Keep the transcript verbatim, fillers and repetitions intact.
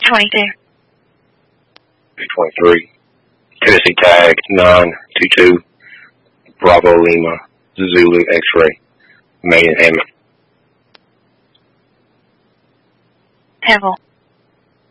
twenty-two. twenty-three. Tennessee tag nine two two. Bravo Lima Zulu X-ray. Main and Hammond. Hevel.